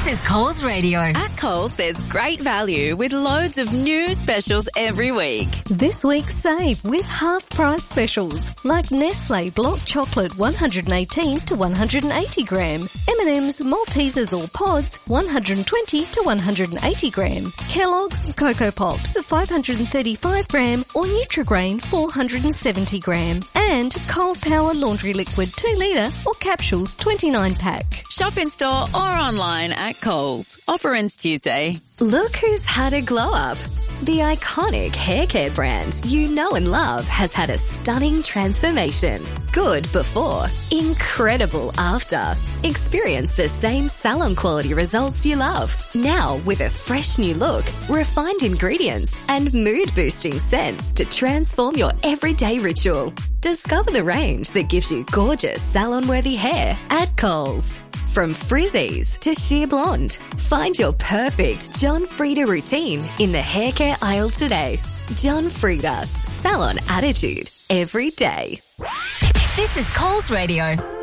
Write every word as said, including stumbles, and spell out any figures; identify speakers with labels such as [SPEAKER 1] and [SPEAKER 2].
[SPEAKER 1] is Coles Radio.
[SPEAKER 2] At Coles, there's great value with loads of new specials every week.
[SPEAKER 3] This week, save with half-price specials like Nestle Block Chocolate one hundred eighteen to one hundred eighty gram, M and M's Maltesers or Pods one hundred twenty to one hundred eighty gram, Kellogg's Cocoa Pops five hundred thirty-five gram or Nutrigrain four hundred seventy gram, and Cold Power Laundry Liquid two litre or capsules twenty-nine pack.
[SPEAKER 2] Shop in store or online at Coles. Offer ends Tuesday.
[SPEAKER 4] Look who's had a glow up. The iconic hair care brand you know and love has had a stunning transformation. Good before, incredible after. Experience the same salon quality results you love. Now with a fresh new look, refined ingredients, and mood-boosting scents to transform your everyday ritual. Discover the range that gives you gorgeous salon-worthy hair at Coles. From frizzies to sheer blonde, find your perfect John Frieda routine in the hair care aisle today. John Frieda, salon attitude every day.
[SPEAKER 1] This is Coles Radio.